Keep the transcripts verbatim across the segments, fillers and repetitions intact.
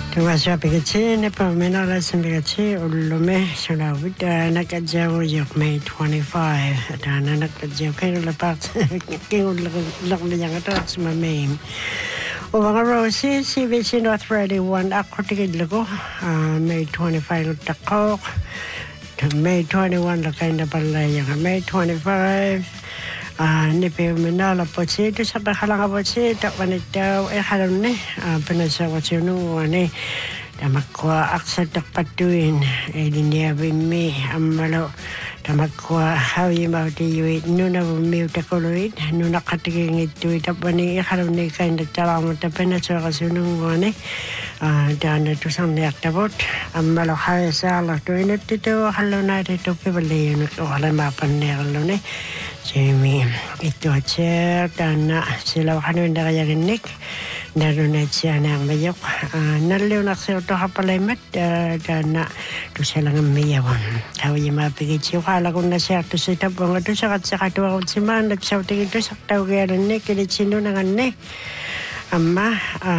Tumasapikatsi pamena sambikatsi ulume sulawita nakadjawo yok May twenty-fifth dana nakadjawo kayo lapat kayo lakliyang atas mamim Uwanga Rosie C B C North Radio one akotigid lago May twenty-fifth takok May twenty-first lakay na pala yung May twenty-fifth Ah, ni pemenala potsi tu sampai halang potsi tak panitau eh halang ni penasa wacunu ni damakwa aksa tak patuin eh dinia bimi amalo damakwa hawi mau diwi nuna bumi utakoloid nuna katiging itu tapani halang ni kain dalam penasa wacunu ni dan itu sang lihat tabot amalo hai salah tu ini tu halang nanti tu pebeli untuk halang mapan ni halang ni Jamie, ito aja dana sila kanuin na kaya rinig narunet siya na ang mayok naliw na siya ito kapalimat dana ito siya lang ang mayawan kawin yung mapigit siya kala kung na siya ito siya tapong ito siya kat siya katuwa kong siman at siya ito ito siya tawag kaya rinig kilit sino na nga ni ama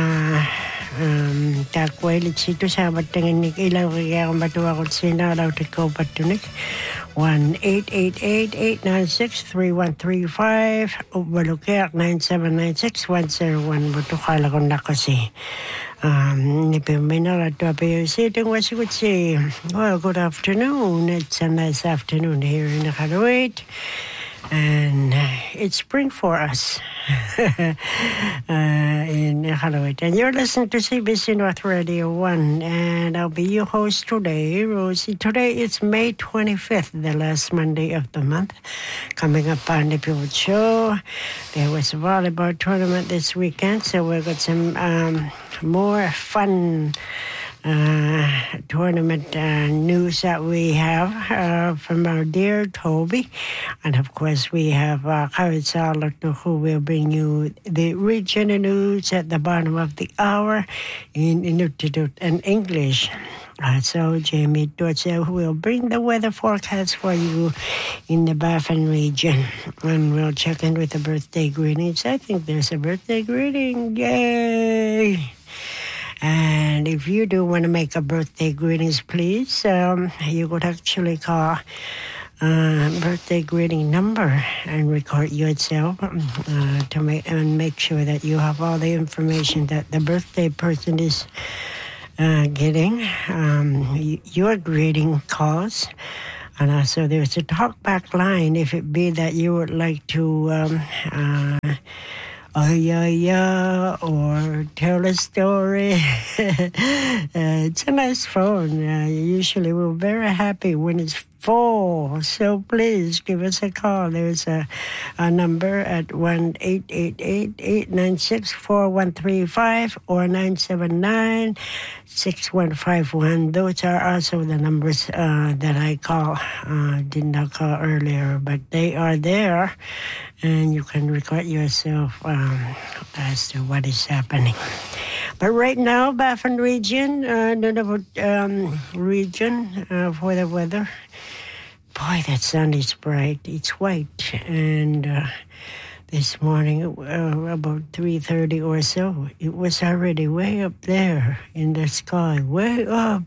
um takwa ilit sito sa batangin ni ilaw kaya kung batuwa kong sinalaw tiko batunik one eight eight eight eight nine six three one three five o balukyak nine seven nine six one zero one butukala ko na kasi um ni pemenala to ape sitting wasikutsi well good afternoon it's a nice afternoon here in Hawaii and uh, it's spring for us uh, in Hawaii. And you're listening to C B C North Radio one, and I'll be your host today, Rosie. Today is May twenty-fifth, the last Monday of the month. Coming up on the People Show, there was a volleyball tournament this weekend, so we've got some um, more fun Uh, tournament uh, news that we have uh, from our dear Toby, and of course we have uh, Khalid Salah who will bring you the regional news at the bottom of the hour in Inuktitut and English. Uh, so Jamie Dortzel will bring the weather forecast for you in the Baffin region, and we'll check in with the birthday greetings. I think there's a birthday greeting. Yay! And if you do want to make a birthday greetings, please, um, you could actually call uh, birthday greeting number and record yourself uh, to make and make sure that you have all the information that the birthday person is uh, getting. Um, your greeting calls. And also there's a talkback line if it be that you would like to um, uh, Oh, yeah, yeah, or tell a story. uh, it's a nice phone. Uh, usually we're very happy when it's full. So please give us a call. There's a, a number at one eight eight eight eight nine six four one three five or nine seven nine six one five one. Those are also the numbers uh, that I call. Uh, did not call earlier, but they are there. And you can record yourself um, as to what is happening. But right now, Baffin region, uh, Nunavut um, region uh, for the weather. Boy, that sun is bright. It's white. And uh, this morning, uh, about three thirty or so, it was already way up there in the sky. Way up.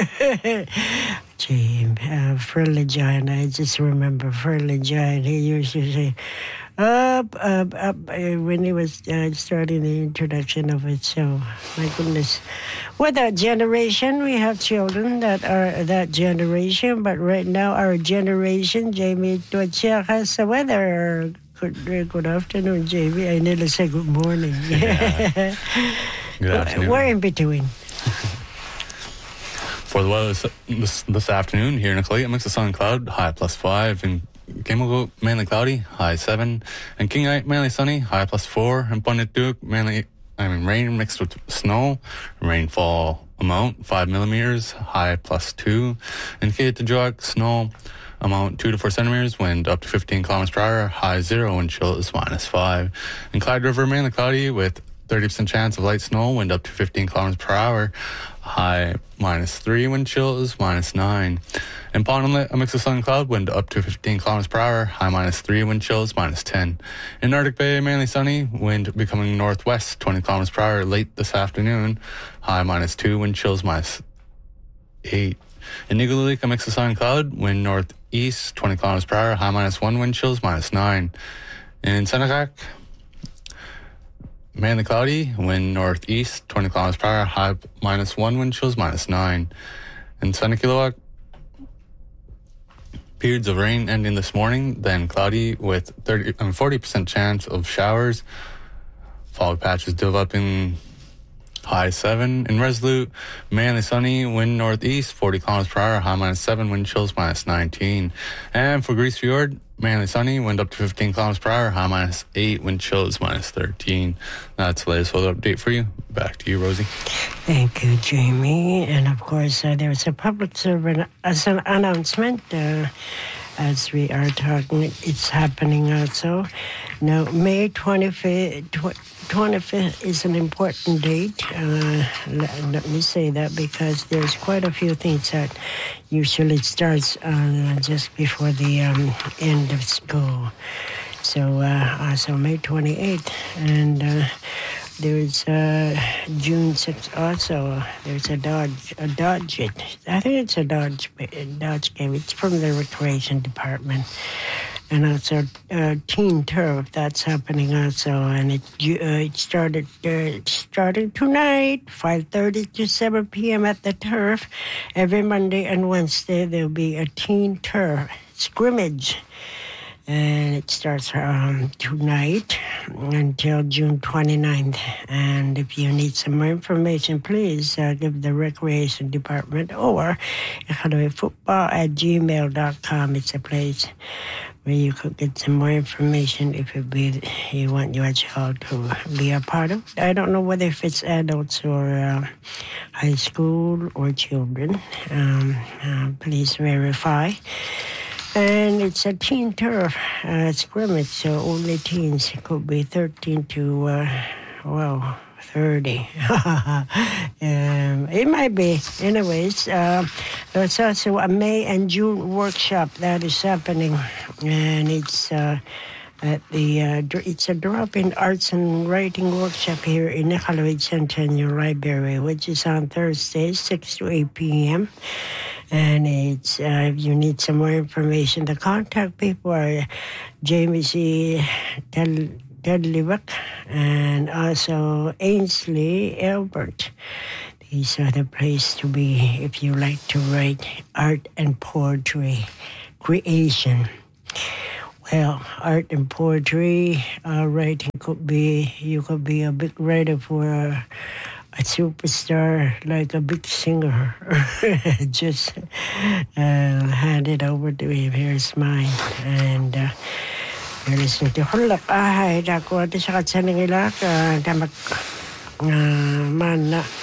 Gee, uh, Furley Giant, I just remember Furley Giant. He used to say, up, up, up, uh, when he was uh, starting the introduction of it. So, my goodness. With that generation, we have children that are that generation, but right now, our generation, Jamie Tuachia has the weather. Good, good afternoon, Jamie. I nearly say good morning. Yeah. Good afternoon. We're in between. For the weather this, this, this afternoon here in Nicollet, a mix of sun and cloud, high plus five. In Kimmelgoat, mainly cloudy, high seven. And Kingite, mainly sunny, high plus four. And Punituk, mainly, I mean, rain mixed with snow. Rainfall amount, five millimeters, high plus two. And Kittijuak, snow amount, two to four centimeters, wind up to fifteen kilometers per hour, high zero, wind chill is minus five. And Clyde River, mainly cloudy with thirty percent chance of light snow, wind up to fifteen kilometers per hour, high minus three, wind chills minus nine. In Pond Inlet, a mix of sun and cloud, wind up to fifteen kilometers per hour, high minus three, wind chills minus ten. In Arctic Bay, mainly sunny, wind becoming northwest, twenty kilometers per hour late this afternoon, high minus two, wind chills minus eight. In Igloolik, a mix of sun and cloud, wind northeast, twenty kilometers per hour, high minus one, wind chills minus nine. In Senekak, mainly cloudy, wind northeast, twenty kilometers per hour, high minus one, wind chills minus nine. In Senekilowak, periods of rain ending this morning, then cloudy with thirty and forty percent chance of showers. Fog patches developing, high seven. In Resolute, mainly sunny, wind northeast, forty kilometers per hour, high minus seven, wind chills minus nineteen. And for Grise Fjord, mainly sunny, wind up to fifteen kilometers per hour, high minus eight, wind chills minus thirteen. That's the latest weather update for you. Back to you, Rosie. Thank you, Jamie. And of course, uh, there's a public servant as an announcement. Uh, as we are talking, it's happening also. Now, May twenty-fifth, twenty-fifth is an important date. Uh, let, let me say that because there's quite a few things that usually starts uh, just before the um, end of school. So, uh, also May twenty-eighth, and uh, there's uh, June sixth also. There's a Dodge, a Dodge. It, I think it's a Dodge, a Dodge game. It's from the Recreation Department. And also uh, Teen Turf, that's happening also. And it uh, it started uh, starting tonight, five thirty to seven p.m. at the Turf. Every Monday and Wednesday, there'll be a Teen Turf scrimmage. And it starts um, tonight until June twenty-ninth. And if you need some more information, please uh, give the Recreation Department or football at gmail dot com. It's a place where you could get some more information if it be, you want your child to be a part of. I don't know whether if it's adults or uh, high school or children. Um, uh, please verify. And it's a teen turf uh, scrimmage, so only teens. It could be thirteen to, uh, well, thirty. um, it might be. Anyways, uh, there's also a May and June workshop that is happening, and it's uh, at the uh, it's a drop-in arts and writing workshop here in Iqaluit Centennial Library, which is on Thursday, six to eight p.m. And it's uh, if you need some more information, the contact people are Jamie C. Tedlibuck and also Ainsley Albert. These are the place to be if you like to write art and poetry creation. Well, art and poetry uh, writing could be, you could be a big writer for a, a superstar, like a big singer. Just uh, hand it over to him. Here's mine. And uh, you're listening to Hulak Ahay. Dako ati sa katsaning ilak. Damak man na.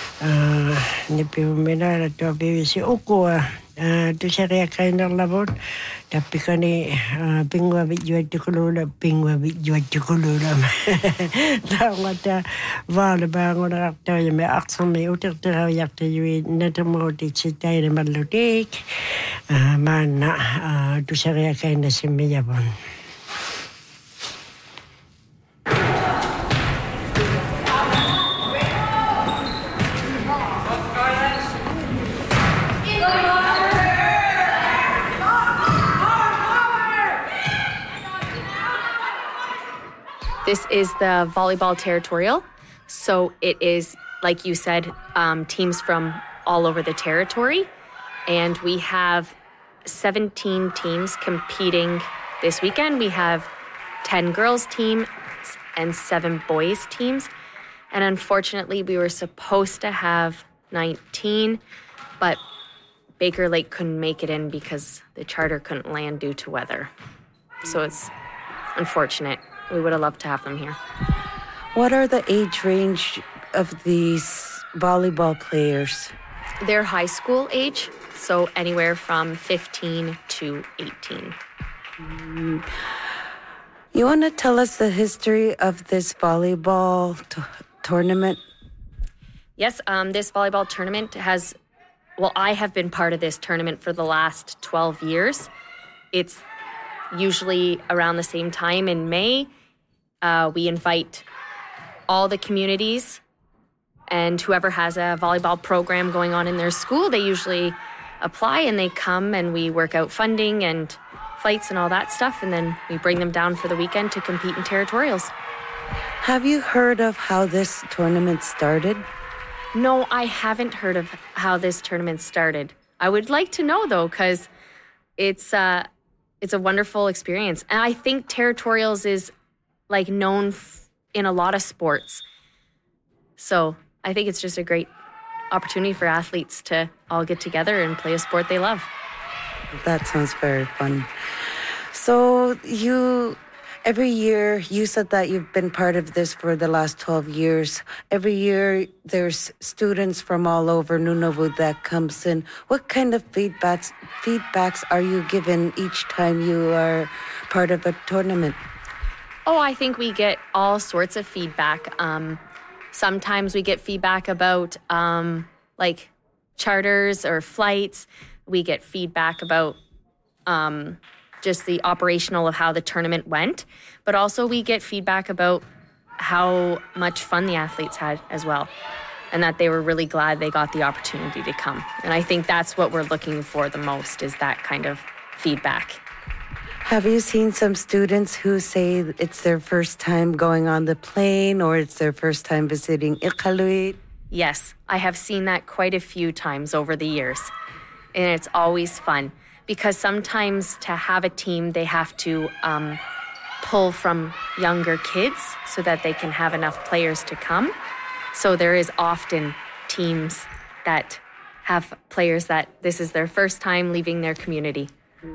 Nipi umina na to B B C Uko. Tu sa kaya kayo ng labot. Tapi ka ni pingwa vidjuat tukulula, pingwa vidjuat tukulula. Tawa ta vala bango na akta yung may aksang may utak taraw yakta yung natamoti si tayo na malutik. Man na, tu sa kaya kayo na si Miyabon. This is the volleyball territorial. So it is, like you said, um, teams from all over the territory. And we have seventeen teams competing this weekend. We have ten girls teams and seven boys teams. And unfortunately, we were supposed to have nineteen, but Baker Lake couldn't make it in because the charter couldn't land due to weather. So it's unfortunate. We would have loved to have them here. What are the age range of these volleyball players? They're high school age, so anywhere from fifteen to eighteen. Mm. You want to tell us the history of this volleyball t- tournament? Yes, um, this volleyball tournament has, well, I have been part of this tournament for the last twelve years. It's usually around the same time in May. Uh, we invite all the communities and whoever has a volleyball program going on in their school, they usually apply and they come and we work out funding and flights and all that stuff, and then we bring them down for the weekend to compete in territorials. Have you heard of how this tournament started? No, I haven't heard of how this tournament started. I would like to know, though, because it's, uh, it's a wonderful experience. And I think territorials is, like, known f- in a lot of sports. So I think it's just a great opportunity for athletes to all get together and play a sport they love. That sounds very fun. So you, every year, you said that you've been part of this for the last twelve years. Every year, there's students from all over Nunavut that comes in. What kind of feedbacks, feedbacks are you given each time you are part of a tournament? Oh, I think we get all sorts of feedback. Um, sometimes we get feedback about, um, like, charters or flights. We get feedback about um, just the operational of how the tournament went. But also we get feedback about how much fun the athletes had as well, and that they were really glad they got the opportunity to come. And I think that's what we're looking for the most, is that kind of feedback. Have you seen some students who say it's their first time going on the plane or it's their first time visiting Iqaluit? Yes, I have seen that quite a few times over the years. And it's always fun because sometimes to have a team, they have to um, pull from younger kids so that they can have enough players to come. So there is often teams that have players that this is their first time leaving their community.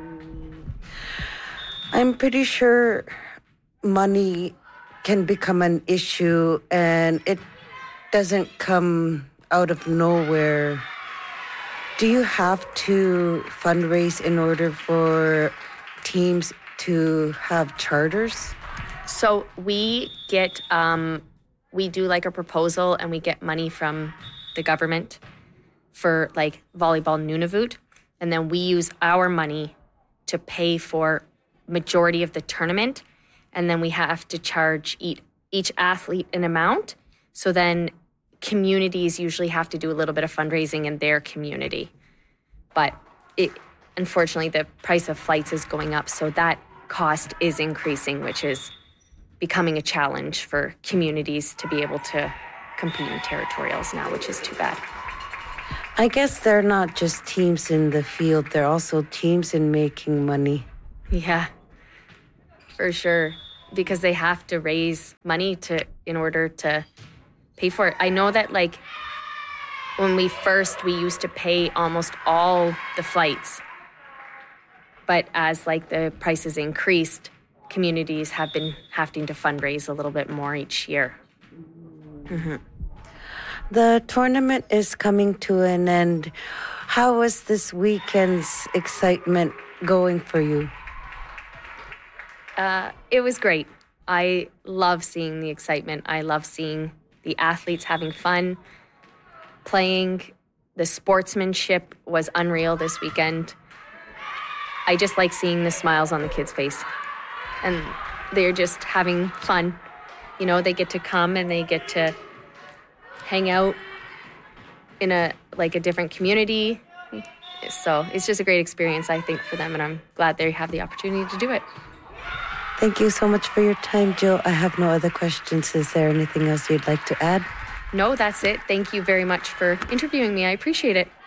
I'm pretty sure money can become an issue and it doesn't come out of nowhere. Do you have to fundraise in order for teams to have charters? So we get, um, we do like a proposal and we get money from the government for like Volleyball Nunavut. And then we use our money to pay for majority of the tournament. And then we have to charge each, each athlete an amount. So then communities usually have to do a little bit of fundraising in their community. But it, unfortunately, the price of flights is going up, so that cost is increasing, which is becoming a challenge for communities to be able to compete in territorials now, which is too bad. I guess they're not just teams in the field, they're also teams in making money. Yeah, for sure, because they have to raise money to in order to pay for it. I know that, like, when we first, we used to pay almost all the flights. But as, like, the prices increased, communities have been having to fundraise a little bit more each year. Mm-hmm. The tournament is coming to an end. How was this weekend's excitement going for you? Uh, it was great. I love seeing the excitement. I love seeing the athletes having fun, playing. The sportsmanship was unreal this weekend. I just like seeing the smiles on the kids' face. And they're just having fun. You know, they get to come and they get to hang out in a like a different community. So it's just a great experience, I think, for them, and I'm glad they have the opportunity to do it. Thank you so much for your time, Jill. I have no other questions. Is there anything else you'd like to add? No, that's it. Thank you very much for interviewing me. I appreciate it.